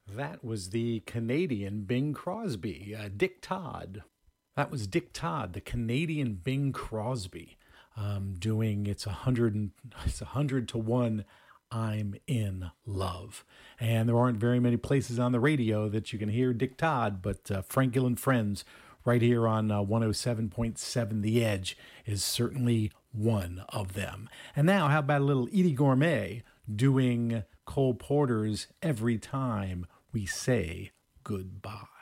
That was the Canadian Bing Crosby, Dick Todd. That was Dick Todd, the Canadian Bing Crosby, doing it's 100 to 1. I'm in love. And there aren't very many places on the radio that you can hear Dick Todd, but Frank and Friends right here on 107.7 The Edge is certainly one of them. And now, how about a little Edie Gourmet doing Cole Porter's Every Time We Say Goodbye?